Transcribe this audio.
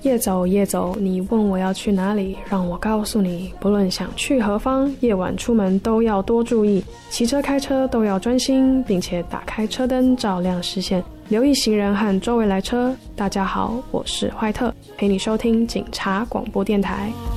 夜走夜走，你问我要去哪里，让我告诉你，不论想去何方，夜晚出门都要多注意，骑车开车都要专心，并且打开车灯照亮视线，留意行人和周围来车。大家好，我是坏特，陪你收听警察广播电台。